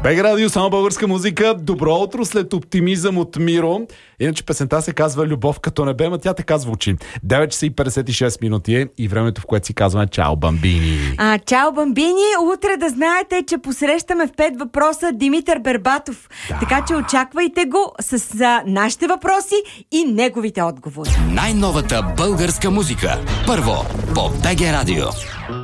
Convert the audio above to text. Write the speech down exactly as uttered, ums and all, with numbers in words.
БГ Радио, само българска музика. Добро утро след оптимизъм от Миро. Иначе песента се казва Любов като небе, ма тя така звучи. девет часа и петдесет и шест минути е и времето, в което си казваме чао, бамбини. А, чао, бамбини! Утре да знаете, че посрещаме в пет въпроса Димитър Бербатов. Да. Така че очаквайте го с а, нашите въпроси и неговите отговори. Най-новата българска музика. Първо по БГ Радио.